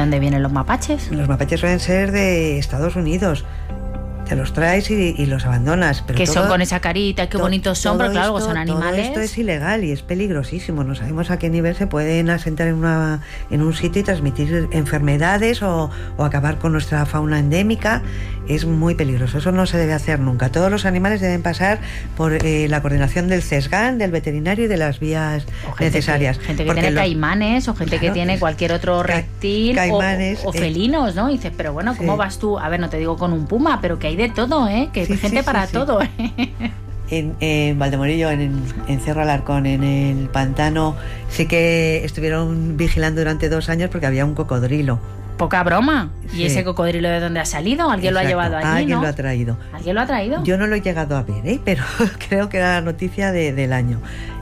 dónde vienen los mapaches? Los mapaches suelen ser de Estados Unidos. Te los traes y los abandonas. Pero que son con esa carita, qué bonitos son, pero claro, son animales. Todo esto es ilegal y es peligrosísimo. No sabemos a qué nivel se pueden asentar en un sitio y transmitir enfermedades o acabar con nuestra fauna endémica. Es muy peligroso. Eso no se debe hacer nunca. Todos los animales deben pasar por la coordinación del CESGAN, del veterinario y de las vías necesarias. Gente que tiene caimanes o gente que tiene cualquier otro reptil caimanes, o felinos, ¿no? Y dices, pero bueno, ¿cómo vas tú? A ver, no te digo con un puma, pero que hay de todo, ¿eh? Que hay gente para todo, ¿eh? En Valdemorillo, en Cerro Alarcón, en el pantano, sí que estuvieron vigilando durante 2 años porque había un cocodrilo. Poca broma. ¿Y ese cocodrilo de dónde ha salido? ¿Alguien lo ha llevado allí? Alguien lo ha traído. ¿Alguien lo ha traído? Yo no lo he llegado a ver, pero creo que era la noticia del año.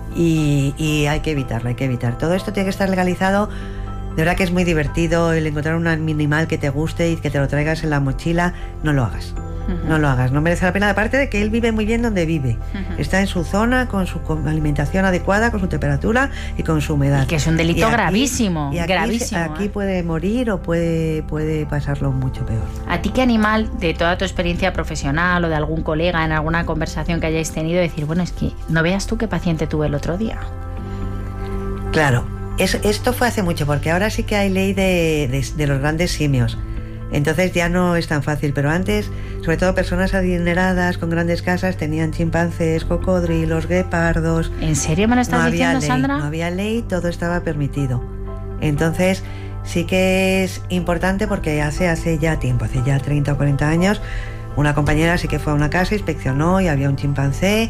Y hay que evitarlo, hay que evitar. Todo esto tiene que estar legalizado. De verdad que es muy divertido el encontrar un animal que te guste y que te lo traigas en la mochila. No lo hagas. No lo hagas, no merece la pena. Aparte de que él vive muy bien donde vive. Está en su zona, con su alimentación adecuada, con su temperatura y con su humedad. Y que es un delito gravísimo. Gravísimo. Aquí puede morir o puede pasarlo mucho peor. ¿A ti qué animal, de toda tu experiencia profesional o de algún colega en alguna conversación que hayáis tenido, decir, bueno, es que no veas tú qué paciente tuve el otro día? Claro, esto fue hace mucho, porque ahora sí que hay ley de los grandes simios. Entonces ya no es tan fácil, pero antes, sobre todo personas adineradas con grandes casas tenían chimpancés, cocodrilos, guepardos. ¿En serio me lo estás diciendo, Sandra? No había ley, todo estaba permitido. Entonces sí que es importante porque hace ya tiempo, hace ya 30 o 40 años, una compañera sí que fue a una casa, inspeccionó y había un chimpancé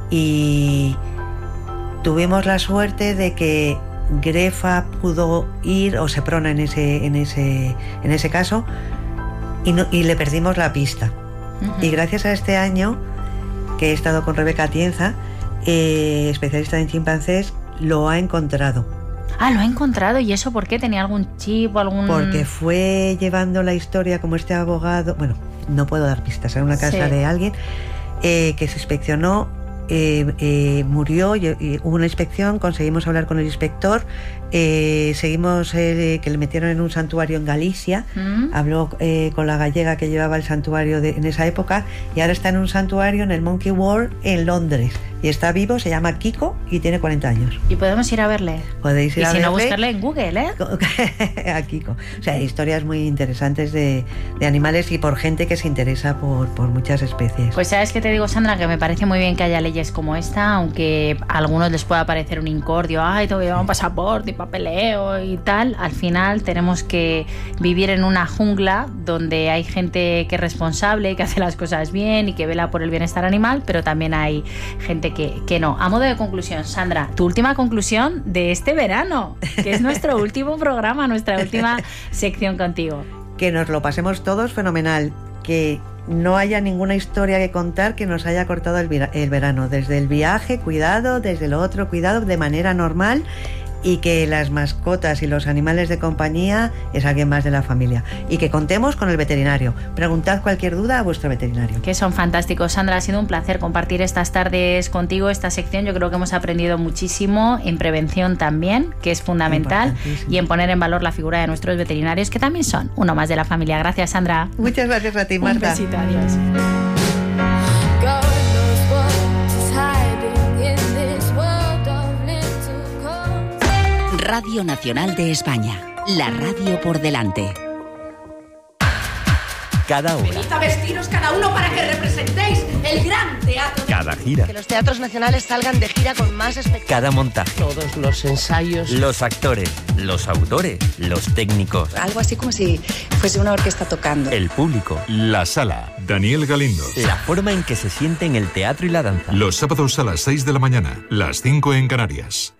y tuvimos la suerte de que Grefa pudo ir, o Seprona en ese caso, y le perdimos la pista. Y gracias a este año que he estado con Rebeca Atienza, especialista en chimpancés, lo ha encontrado. Ah, lo ha encontrado. ¿Y eso por qué? ¿Tenía algún chip o algún...? Porque fue llevando la historia como este abogado. Bueno, no puedo dar pistas. Era una casa de alguien que se inspeccionó. Murió, hubo una inspección, conseguimos hablar con el inspector, seguimos que le metieron en un santuario en Galicia, habló con la gallega que llevaba el santuario en esa época, y ahora está en un santuario en el Monkey World en Londres y está vivo, se llama Kiko y tiene 40 años. ¿Y podemos ir a verle? Podéis ir a verle. Y si no, buscarle en Google, a Kiko. O sea, hay historias muy interesantes de animales y por gente que se interesa por muchas especies. Pues sabes que te digo, Sandra, que me parece muy bien que haya leyes como esta, aunque a algunos les pueda parecer un incordio, ay, tengo que llevar un pasaporte y papeleo y tal. Al final tenemos que vivir en una jungla donde hay gente que es responsable, que hace las cosas bien y que vela por el bienestar animal, pero también hay gente que no. A modo de conclusión, Sandra, tu última conclusión de este verano, que es nuestro último programa, nuestra última sección contigo. Que nos lo pasemos todos fenomenal, que no haya ninguna historia que contar que nos haya cortado el verano. Desde el viaje, cuidado, desde lo otro, cuidado, de manera normal, y que las mascotas y los animales de compañía es alguien más de la familia. Y que contemos con el veterinario. Preguntad cualquier duda a vuestro veterinario. Que son fantásticos. Sandra, ha sido un placer compartir estas tardes contigo, esta sección. Yo creo que hemos aprendido muchísimo en prevención también, que es fundamental, y en poner en valor la figura de nuestros veterinarios, que también son uno más de la familia. Gracias, Sandra. Muchas gracias a ti, Marta. Un besito, adiós. Radio Nacional de España, la radio por delante. Cada hora. Venid a vestiros cada uno para que representéis el gran teatro. Cada gira. Que los teatros nacionales salgan de gira con más espectáculos. Cada montaje. Todos los ensayos. Los actores, los autores, los técnicos. Algo así como si fuese una orquesta tocando. El público. La sala. Daniel Galindo. La forma en que se sienten el teatro y la danza. Los sábados a las 6 de la mañana, las 5 en Canarias.